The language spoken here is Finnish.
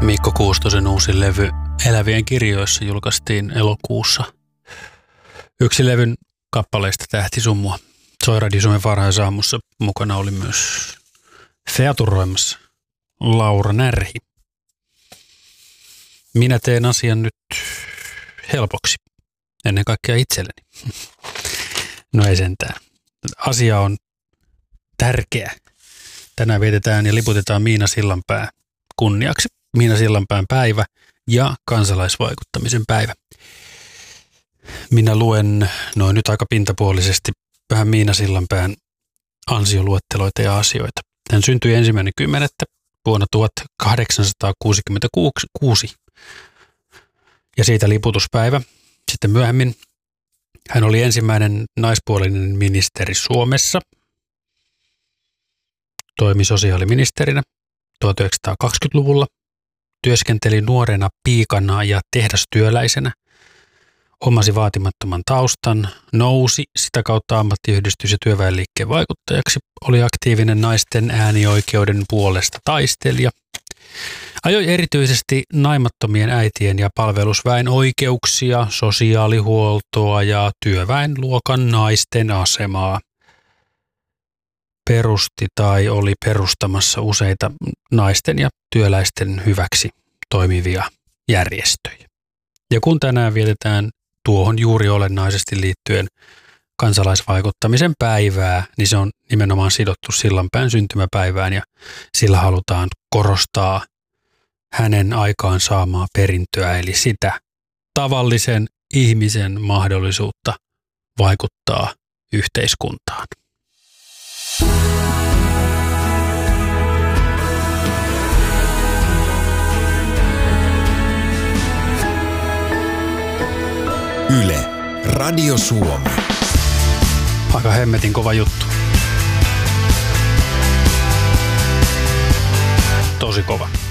Mikko Kuustosen uusi levy Elävien kirjoissa julkaistiin elokuussa. Yksi levyn kappaleista Tähti summua soi Radio Suomen varhaisessa aamussa. Mukana oli myös featuroimassa Laura Närhi. Minä teen asian nyt helpoksi, ennen kaikkea itselleni. No ei sentään. Asia on tärkeä. Tänään vietetään ja liputetaan Miina Sillanpää kunniaksi. Miina Sillanpään päivä ja kansalaisvaikuttamisen päivä. Minä luen noin nyt aika pintapuolisesti vähän Miina Sillanpään ansioluetteloita ja asioita. Hän syntyi 1.10. vuonna 1866 ja siitä liputuspäivä. Sitten myöhemmin hän oli ensimmäinen naispuolinen ministeri Suomessa. Toimi sosiaaliministerinä 1920-luvulla. Työskenteli nuorena piikana ja tehdastyöläisenä. Omasi vaatimattoman taustan, nousi sitä kautta ammattiyhdistys- ja työväenliikkeen vaikuttajaksi. Oli aktiivinen naisten äänioikeuden puolesta taistelija. Ajoi erityisesti naimattomien äitien ja palvelusväen oikeuksia, sosiaalihuoltoa ja työväenluokan naisten asemaa. Perusti tai oli perustamassa useita naisten ja työläisten hyväksi toimivia järjestöjä. Ja kun tänään vietetään tuohon juuri olennaisesti liittyen kansalaisvaikuttamisen päivää, niin se on nimenomaan sidottu Sillanpään syntymäpäivään ja sillä halutaan korostaa hänen aikaan saamaa perintöä, eli sitä tavallisen ihmisen mahdollisuutta vaikuttaa yhteiskuntaan. Yle, Radio Suomi. Aika hemmetin kova juttu. Tosi kova.